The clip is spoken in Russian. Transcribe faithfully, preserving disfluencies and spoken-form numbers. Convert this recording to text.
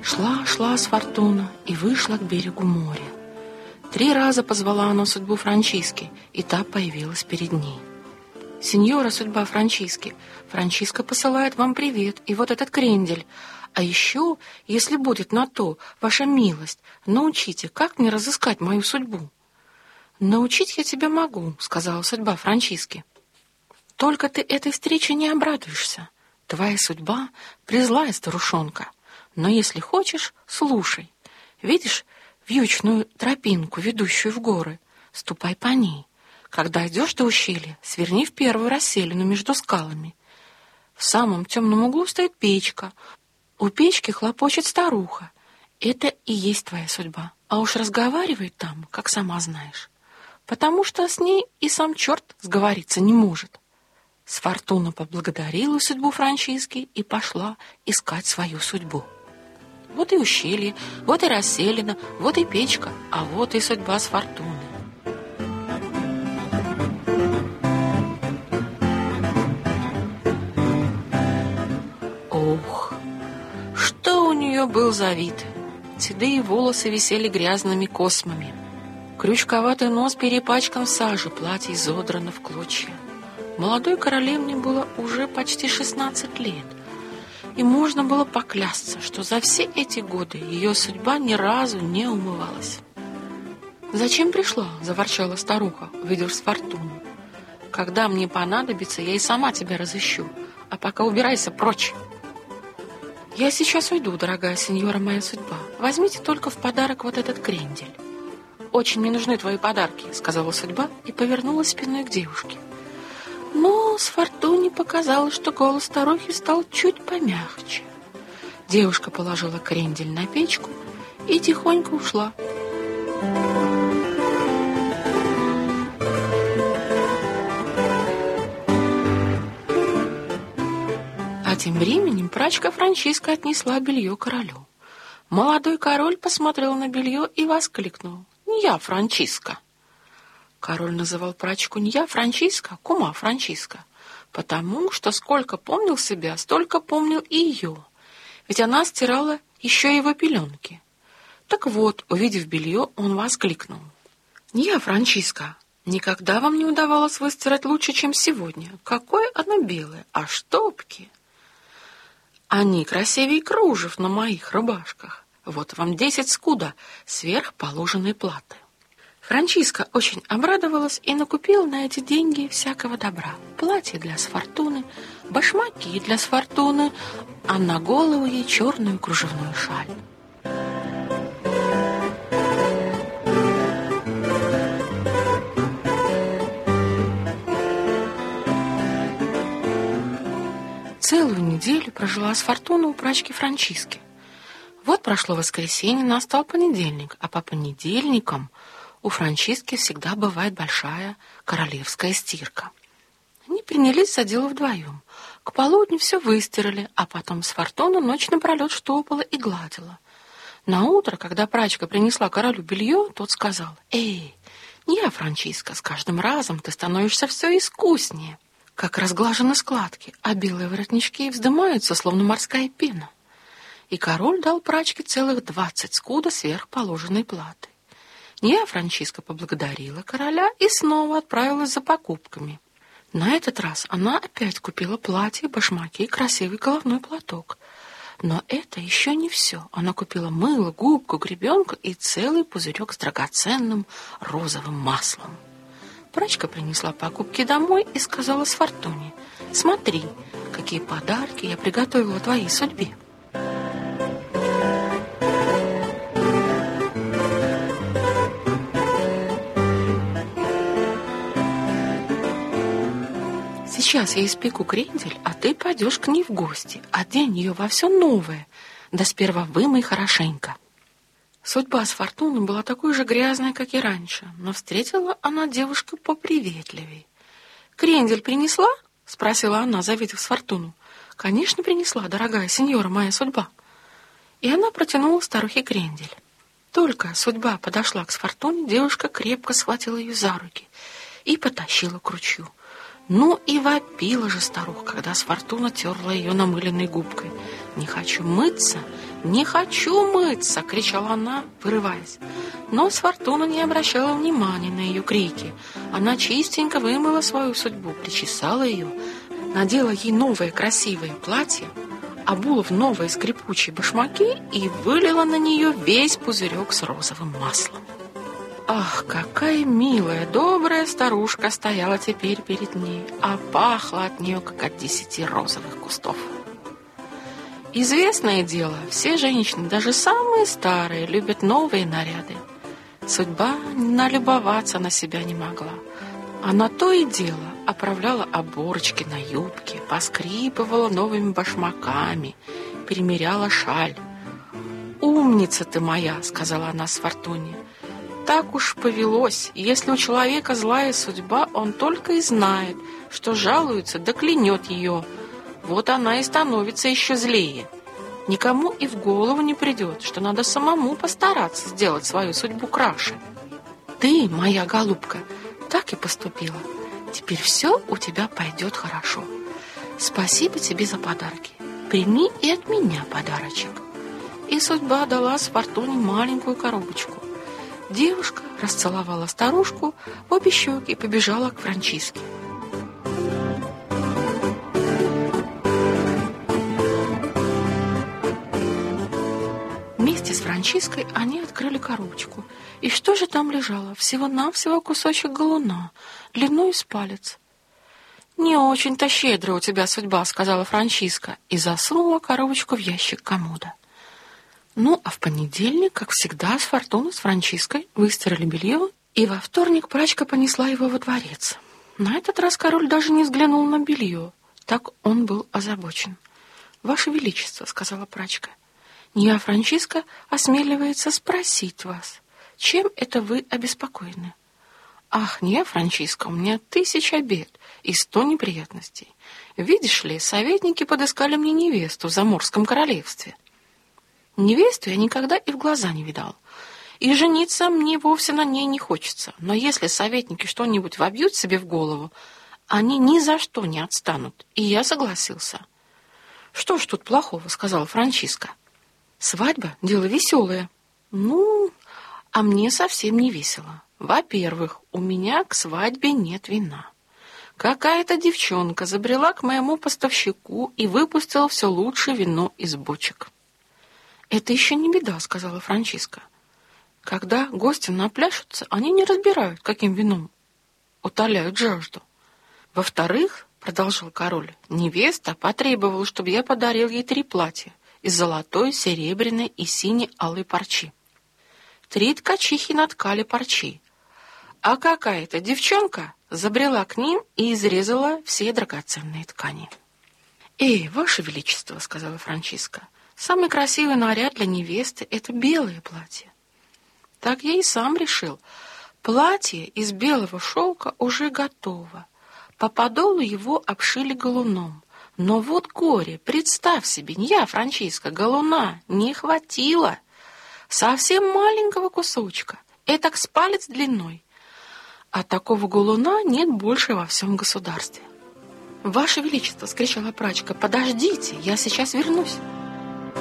Шла, шла с Фортуна и вышла к берегу моря. Три раза позвала она судьбу Франчиски, и та появилась перед ней. «Сеньора, судьба Франчиски, Франчиска посылает вам привет, и вот этот крендель. А еще, если будет на то ваша милость, научите, как мне разыскать мою судьбу». «Научить я тебя могу», — сказала судьба Франчиски. «Только ты этой встрече не обрадуешься. Твоя судьба — призлая старушонка. Но если хочешь, слушай. Видишь вьючную тропинку, ведущую в горы? Ступай по ней. Когда идешь до ущелья, сверни в первую расселину между скалами. В самом темном углу стоит печка. У печки хлопочет старуха. Это и есть твоя судьба. А уж разговаривает там, как сама знаешь. Потому что с ней и сам черт сговориться не может». С Фортуна поблагодарила судьбу Франчиски и пошла искать свою судьбу. Вот и ущелье, вот и расселина, вот и печка, а вот и судьба с Фортуны. Ох, что у нее был за вид! Седые волосы висели грязными космами. Крючковатый нос перепачкан в саже, платье изодрано в клочья. Молодой королевне было уже почти шестнадцать лет. И можно было поклясться, что за все эти годы ее судьба ни разу не умывалась. «Зачем пришла?» — заворчала старуха, увидев с Фортуну. «Когда мне понадобится, я и сама тебя разыщу, а пока убирайся прочь». «Я сейчас уйду, дорогая сеньора моя судьба. Возьмите только в подарок вот этот крендель». «Очень мне нужны твои подарки», — сказала судьба и повернулась спиной к девушке. Но с Фортуне показалось, что голос старухи стал чуть помягче. Девушка положила крендель на печку и тихонько ушла. А тем временем прачка Франчиска отнесла белье королю. Молодой король посмотрел на белье и воскликнул: «Не я, Франчиска!» Король называл прачку не я Франчиска, кума Франчиска, потому что сколько помнил себя, столько помнил и ее, ведь она стирала еще его пеленки. Так вот, увидев белье, он воскликнул: «Не я Франчиска, никогда вам не удавалось выстирать лучше, чем сегодня. Какое оно белое, а штопки! Они красивее кружев на моих рубашках. Вот вам десять скуда сверх положенной платы». Франчиска очень обрадовалась и накупила на эти деньги всякого добра. Платье для Сфортуны, башмаки для Сфортуны, а на голову ей черную кружевную шаль. Целую неделю прожила Сфортуна у прачки Франчиски. Вот прошло воскресенье, настал понедельник, а по понедельникам у Франчиски всегда бывает большая королевская стирка. Они принялись за дело вдвоем. К полудню все выстирали, а потом Сфортуна ночь напролет штопала и гладила. Наутро, когда прачка принесла королю белье, тот сказал: «Эй, не я, Франчиска, с каждым разом ты становишься все искуснее, как разглажены складки, а белые воротнички вздымаются, словно морская пена». И король дал прачке целых двадцать скуда сверх положенной платы. Я, Франчиска, поблагодарила короля и снова отправилась за покупками. На этот раз она опять купила платье, башмаки и красивый головной платок. Но это еще не все. Она купила мыло, губку, гребенку и целый пузырек с драгоценным розовым маслом. Прачка принесла покупки домой и сказала Сфортуне: «Смотри, какие подарки я приготовила твоей судьбе». Сейчас я испеку крендель, а ты пойдешь к ней в гости. Одень ее во все новое, да сперва вымой хорошенько». Судьба Сфортуны была такой же грязной, как и раньше, но встретила она девушку поприветливей. «Крендель принесла?» — спросила она, завидев Сфортуну. «Конечно, принесла, дорогая сеньора моя судьба». И она протянула старухе крендель. Только судьба подошла к Сфортуне, девушка крепко схватила ее за руки и потащила к ручью. Ну и вопила же старуха, когда Сфортуна терла ее намыленной губкой. «Не хочу мыться! Не хочу мыться!» — кричала она, вырываясь. Но Сфортуна не обращала внимания на ее крики. Она чистенько вымыла свою судьбу, причесала ее, надела ей новое красивое платье, обула в новые скрипучие башмаки и вылила на нее весь пузырек с розовым маслом. Ах, какая милая, добрая старушка стояла теперь перед ней, а пахло от нее, как от десяти розовых кустов. Известное дело, все женщины, даже самые старые, любят новые наряды. Судьба налюбоваться на себя не могла. Она то и дело оправляла оборочки на юбке, поскрипывала новыми башмаками, примеряла шаль. «Умница ты моя!» — сказала она Сфортуне. «Так уж повелось. Если у человека злая судьба, он только и знает, что жалуется да клянет ее. Вот она и становится еще злее. Никому и в голову не придет, что надо самому постараться сделать свою судьбу краше. Ты, моя голубка, так и поступила. Теперь все у тебя пойдет хорошо. Спасибо тебе за подарки. Прими и от меня подарочек». И судьба дала Сфортуне маленькую коробочку. Девушка расцеловала старушку в обе щеки и побежала к Франчиске. Вместе с Франчиской они открыли коробочку. И что же там лежало? Всего-навсего кусочек галуна, длиной с палец. «Не очень-то щедрая у тебя судьба», — сказала Франчиска и засунула коробочку в ящик комода. Ну, а в понедельник, как всегда, Сфортуна с Франчиской выстирали белье, и во вторник прачка понесла его во дворец. На этот раз король даже не взглянул на белье, так он был озабочен. «Ваше Величество», — сказала прачка, — «я, Франчиска, осмеливается спросить вас, чем это вы обеспокоены?» «Ах, не, Франчиска, у меня тысяча бед и сто неприятностей. Видишь ли, советники подыскали мне невесту в Заморском королевстве. Невесту я никогда и в глаза не видал, и жениться мне вовсе на ней не хочется. Но если советники что-нибудь вобьют себе в голову, они ни за что не отстанут, и я согласился». «Что ж тут плохого?» — сказала Франчиска. «Свадьба — дело веселое». «Ну, а мне совсем не весело. Во-первых, у меня к свадьбе нет вина. Какая-то девчонка забрела к моему поставщику и выпустила все лучшее вино из бочек». «Это еще не беда», — сказала Франчиска. «Когда гости напляшутся, они не разбирают, каким вином утоляют жажду. Во-вторых, — продолжал король, — невеста потребовала, чтобы я подарил ей три платья из золотой, серебряной и синей алой парчи. Три ткачихи наткали парчи, а какая-то девчонка забрела к ним и изрезала все драгоценные ткани». «Эй, Ваше Величество», — сказала Франчиска, — «самый красивый наряд для невесты — это белое платье». Так я и сам решил. Платье из белого шелка уже готово. По подолу его обшили галуном. Но вот горе, представь себе, я, Франчиска, галуна не хватило. Совсем маленького кусочка, этак с палец длиной. А такого галуна нет больше во всем государстве. «Ваше Величество!» — скричала прачка. «Подождите, я сейчас вернусь!»